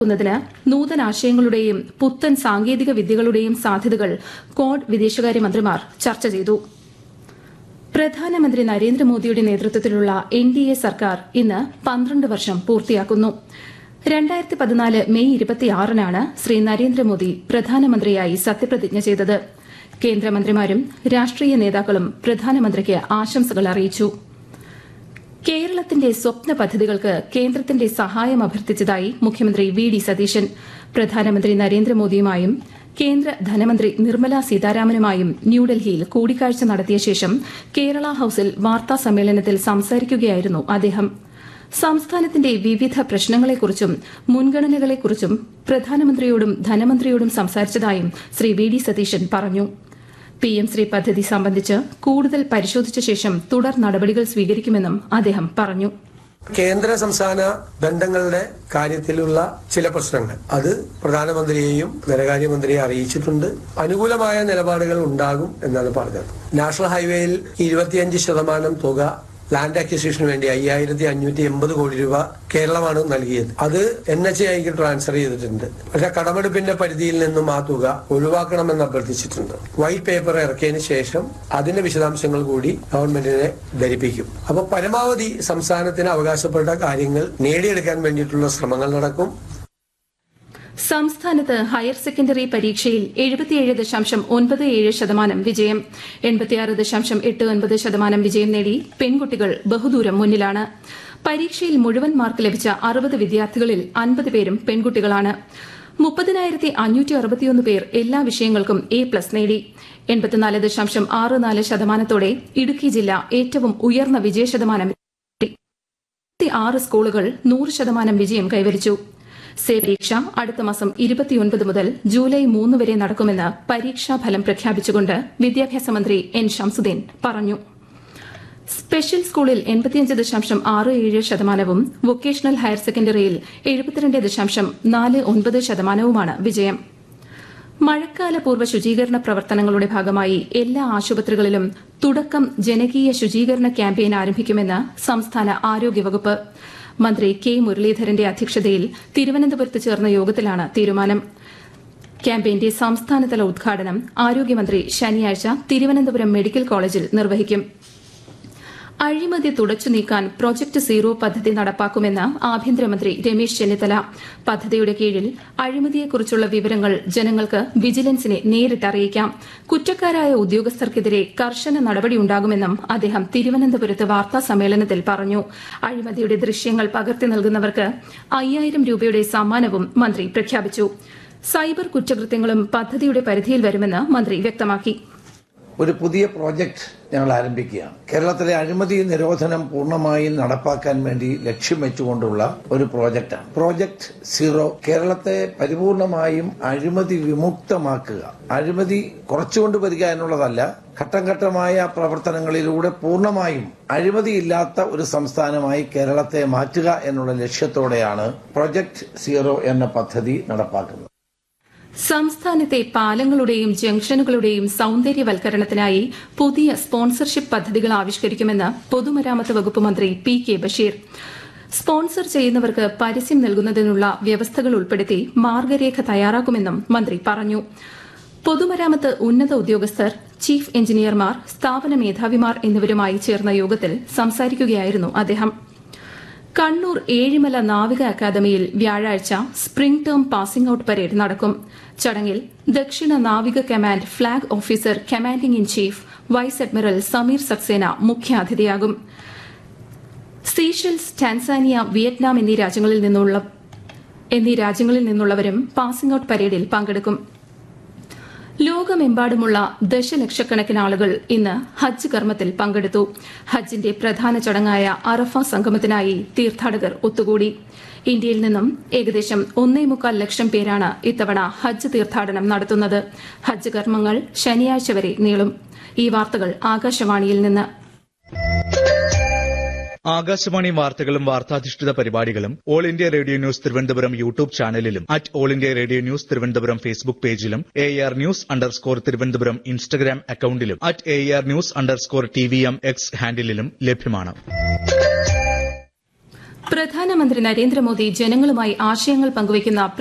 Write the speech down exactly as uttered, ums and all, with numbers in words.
ുന്നതിന് നൂതനാശയങ്ങളുടെയും പുത്തൻ സാങ്കേതിക വിദ്യകളുടെയും സാധ്യതകൾ ക്വാഡ് വിദേശകാര്യമന്ത്രിമാർ ചർച്ച ചെയ്തു. പ്രധാനമന്ത്രി നരേന്ദ്രമോദിയുടെ നേതൃത്വത്തിലുള്ള എൻ ഡി എ സർക്കാർ ഇന്ന് പന്ത്രണ്ട് വർഷം പൂർത്തിയാക്കുന്നു. രണ്ടായിരത്തി പതിനാല് മെയ് ഇരുപത്തിയാറിനാണ് ശ്രീ നരേന്ദ്രമോദി പ്രധാനമന്ത്രിയായി സത്യപ്രതിജ്ഞ ചെയ്തത്. കേന്ദ്രമന്ത്രിമാരും രാഷ്ട്രീയ നേതാക്കളും പ്രധാനമന്ത്രിക്ക് ആശംസകൾ അറിയിച്ചു. കേരളത്തിന്റെ സ്വപ്ന പദ്ധതികൾക്ക് കേന്ദ്രത്തിന്റെ സഹായം അഭ്യർത്ഥിച്ചതായി മുഖ്യമന്ത്രി വി ഡി സതീശൻ. പ്രധാനമന്ത്രി നരേന്ദ്രമോദിയുമായും കേന്ദ്ര ധനമന്ത്രി നിർമ്മല സീതാരാമനുമായും ന്യൂഡൽഹിയിൽ കൂടിക്കാഴ്ച നടത്തിയ ശേഷം കേരള ഹൌസിൽ വാർത്താ സമ്മേളനത്തിൽ സംസാരിക്കുകയായിരുന്നു അദ്ദേഹം. സംസ്ഥാനത്തിന്റെ വിവിധ പ്രശ്നങ്ങളെക്കുറിച്ചും മുൻഗണനകളെക്കുറിച്ചും പ്രധാനമന്ത്രിയോടും ധനമന്ത്രിയോടും സംസാരിച്ചതായും ശ്രീ വി ഡി സതീശൻ പറഞ്ഞു. പി എം ശ്രീ പദ്ധതി സംബന്ധിച്ച് കൂടുതൽ പരിശോധിച്ച ശേഷം തുടർ നടപടികൾ സ്വീകരിക്കുമെന്നും അദ്ദേഹം പറഞ്ഞു. കേന്ദ്ര സംസ്ഥാന ബന്ധങ്ങളുടെ കാര്യത്തിലുള്ള ചില പ്രശ്നങ്ങൾ അത് പ്രധാനമന്ത്രിയെയും ധനകാര്യമന്ത്രിയെ അറിയിച്ചിട്ടുണ്ട്. അനുകൂലമായ നിലപാടുകൾ ഉണ്ടാകും എന്നാണ് പറഞ്ഞത്. നാഷണൽ ഹൈവേയിൽ ഇരുപത്തിയഞ്ച് ശതമാനം തുക ലാൻഡ് അക്വിസിഷന് വേണ്ടി അയ്യായിരത്തി അഞ്ഞൂറ്റി എൺപത് കോടി രൂപ കേരളമാണ് നൽകിയത്. അത് എൻ എച്ച് ഐക്ക് ട്രാൻസ്ഫർ ചെയ്തിട്ടുണ്ട്. പക്ഷെ കടമെടുപ്പിന്റെ പരിധിയിൽ നിന്നും ആ തുക ഒഴിവാക്കണമെന്ന് അഭ്യർത്ഥിച്ചിട്ടുണ്ട്. വൈറ്റ് പേപ്പർ ഇറക്കിയതിന് ശേഷം അതിന്റെ വിശദാംശങ്ങൾ കൂടി ഗവൺമെന്റിനെ ധരിപ്പിക്കും. അപ്പൊ പരമാവധി സംസ്ഥാനത്തിന് അവകാശപ്പെട്ട കാര്യങ്ങൾ നേടിയെടുക്കാൻ വേണ്ടിയിട്ടുള്ള ശ്രമങ്ങൾ നടക്കും. സംസ്ഥാനത്ത് ഹയർ സെക്കൻഡറി പരീക്ഷയിൽ എഴുപത്തിയേഴ് ദശാംശം ഒൻപത് ഏഴ് ശതമാനം വിജയം. എൺപത്തിയാറ് ദശാംശം എട്ട് ഒൻപത് ശതമാനം വിജയം നേടി പെൺകുട്ടികൾ ബഹുദൂരം മുന്നിലാണ്. പരീക്ഷയിൽ മുഴുവൻ മാർക്ക് ലഭിച്ച അറുപത് വിദ്യാർത്ഥികളിൽ അൻപത് പേരും പെൺകുട്ടികളാണ്. മുപ്പതിനായിരത്തി അഞ്ഞൂറ്റി അറുപത്തിയൊന്ന് പേർ എല്ലാ വിഷയങ്ങൾക്കും എ പ്ലസ് നേടി. എൺപത്തിനാല് ദശാംശം ആറ് നാല് ശതമാനത്തോടെ ഇടുക്കി ജില്ല ഏറ്റവും ഉയർന്ന വിജയശതമാനം. ആറ് സ്കൂളുകൾ നൂറ് ശതമാനം വിജയം കൈവരിച്ചു. സേ പരീക്ഷ അടുത്ത മാസം ഇരുപത്തിയൊൻപത് മുതൽ ജൂലൈ മൂന്ന് വരെ നടക്കുമെന്ന് പരീക്ഷാഫലം പ്രഖ്യാപിച്ചുകൊണ്ട് വിദ്യാഭ്യാസ മന്ത്രി എൻ ഷംസുദ്ദീൻ പറഞ്ഞു. സ്പെഷ്യൽ സ്കൂളിൽ എൺപത്തിയഞ്ച് ദശാംശം ആറ് ഏഴ് ശതമാനവും വൊക്കേഷണൽ ഹയർ സെക്കൻഡറിയിൽ എഴുപത്തിരണ്ട് ദശാംശം നാല് ഒൻപത് ശതമാനവുമാണ് വിജയം. മഴക്കാല പൂർവ്വ ശുചീകരണ പ്രവർത്തനങ്ങളുടെ ഭാഗമായി എല്ലാ ആശുപത്രികളിലും തുടക്കം ജനകീയ ശുചീകരണ ക്യാമ്പയിൻ ആരംഭിക്കുമെന്ന് സംസ്ഥാന ആരോഗ്യവകുപ്പ്. മന്ത്രി കെ മുരളീധരന്റെ അധ്യക്ഷതയിൽ തിരുവനന്തപുരത്ത് ചേർന്ന യോഗത്തിലാണ് തീരുമാനം. ക്യാമ്പയിന്റെ സംസ്ഥാനതല ഉദ്ഘാടനം ആരോഗ്യമന്ത്രി ശനിയാഴ്ച തിരുവനന്തപുരം മെഡിക്കൽ കോളേജിൽ നിർവഹിക്കും. അഴിമതി തുടച്ചു നീക്കാൻ പ്രൊജക്ട് സീറോ പദ്ധതി നടപ്പാക്കുമെന്ന് ആഭ്യന്തരമന്ത്രി രമേശ് ചെന്നിത്തല. പദ്ധതിയുടെ കീഴിൽ അഴിമതിയെക്കുറിച്ചുള്ള വിവരങ്ങൾ ജനങ്ങൾക്ക് വിജിലൻസിനെ നേരിട്ടറിയിക്കാം. കുറ്റക്കാരായ ഉദ്യോഗസ്ഥർക്കെതിരെ കർശന നടപടിയുണ്ടാകുമെന്നും അദ്ദേഹം തിരുവനന്തപുരത്ത് വാർത്താ സമ്മേളനത്തിൽ പറഞ്ഞു. അഴിമതിയുടെ ദൃശ്യങ്ങൾ പകർത്തി നൽകുന്നവർക്ക് അയ്യായിരം രൂപയുടെ സമ്മാനവും മന്ത്രി പ്രഖ്യാപിച്ചു. സൈബർ കുറ്റകൃത്യങ്ങളും പദ്ധതിയുടെ പരിധിയിൽ വരുമെന്ന് മന്ത്രി വ്യക്തമാക്കി. ഒരു പുതിയ പ്രോജക്ട് ഞങ്ങൾ ആരംഭിക്കുകയാണ്. കേരളത്തിലെ അഴിമതി നിരോധനം പൂർണ്ണമായും നടപ്പാക്കാൻ വേണ്ടി ലക്ഷ്യം വെച്ചുകൊണ്ടുള്ള ഒരു പ്രോജക്റ്റാണ് പ്രോജക്ട് സീറോ. കേരളത്തെ പരിപൂർണമായും അഴിമതി വിമുക്തമാക്കുക. അഴിമതി കുറച്ചുകൊണ്ട് വരിക എന്നുള്ളതല്ല, ഘട്ടം ഘട്ടമായ പ്രവർത്തനങ്ങളിലൂടെ പൂർണ്ണമായും അഴിമതിയില്ലാത്ത ഒരു സംസ്ഥാനമായി കേരളത്തെ മാറ്റുക എന്നുള്ള ലക്ഷ്യത്തോടെയാണ് പ്രോജക്ട് സീറോ എന്ന പദ്ധതി നടപ്പാക്കുന്നത്. സംസ്ഥാനത്തെ പാലങ്ങളുടെയും ജംഗ്ഷനുകളുടെയും സൌന്ദര്യവൽക്കരണത്തിനായി പുതിയ സ്പോൺസർഷിപ്പ് പദ്ധതികൾ ആവിഷ്കരിക്കുമെന്ന് പൊതുമരാമത്ത് വകുപ്പ് മന്ത്രി പി കെ ബഷീർ. സ്പോൺസർ ചെയ്യുന്നവർക്ക് പരസ്യം നൽകുന്നതിനുള്ള വ്യവസ്ഥകൾ ഉൾപ്പെടുത്തി മാർഗരേഖ തയ്യാറാക്കുമെന്നും മന്ത്രി പറഞ്ഞു. പൊതുമരാമത്ത് ഉന്നത ഉദ്യോഗസ്ഥർ, ചീഫ് എഞ്ചിനീയർമാർ, സ്ഥാപന മേധാവിമാർ എന്നിവരുമായി ചേർന്ന യോഗത്തിൽ സംസാരിക്കുകയായിരുന്നു അദ്ദേഹം. കണ്ണൂർ ഏഴിമല നാവിക അക്കാദമിയിൽ വ്യാഴാഴ്ച spring term passing out parade നടക്കും. ചടങ്ങിൽ ദക്ഷിണ നാവിക command flag officer commanding in chief vice admiral Sameer Saxena മുഖ്യാതിഥിയാകും. സീഷെൽസ്, ടാൻസാനിയ, വിയറ്റ്നാം എന്നീ രാജ്യങ്ങളിൽ നിന്നുള്ള എന്നീ രാജ്യങ്ങളിൽ നിന്നുള്ളവരും പാസിംഗ് ഔട്ട് പരേഡിൽ പങ്കെടുക്കും. ലോകമെമ്പാടുമുള്ള ദശലക്ഷക്കണക്കിന് ആളുകൾ ഇന്ന് ഹജ്ജ് കർമ്മത്തിൽ പങ്കെടുത്തു. ഹജ്ജിന്റെ പ്രധാന ചടങ്ങായ അറഫ സംഗമത്തിനായി തീർത്ഥാടകർ ഒത്തുകൂടി. ഇന്ത്യയിൽ നിന്നും ഏകദേശം ഒന്നേ മുക്കാൽ ലക്ഷം പേരാണ് ഇത്തവണ ഹജ്ജ് തീർത്ഥാടനം നടത്തുന്നത്. ഹജ്ജ് കർമ്മങ്ങൾ ശനിയാഴ്ച വരെ നീളും. ഈ വാർത്തകൾ ആകാശവാണിയിൽ നിന്ന്. ആകാശവാണി വാർത്തകളും വാർത്താധിഷ്ഠിത പരിപാടികളും all India radio news Thiruvananthapuram YouTube ചാനലിലും at all India radio news Thiruvananthapuram Facebook പേജിലും A R news underscore Thiruvananthapuram Instagram അക്കൌണ്ടിലും at A R news underscore T V M X ഹാൻഡിലും ലഭ്യമാണ്. പ്രധാനമന്ത്രി നരേന്ദ്രമോദി ജനങ്ങളുമായി ആശയങ്ങൾ പങ്കുവയ്ക്കുന്ന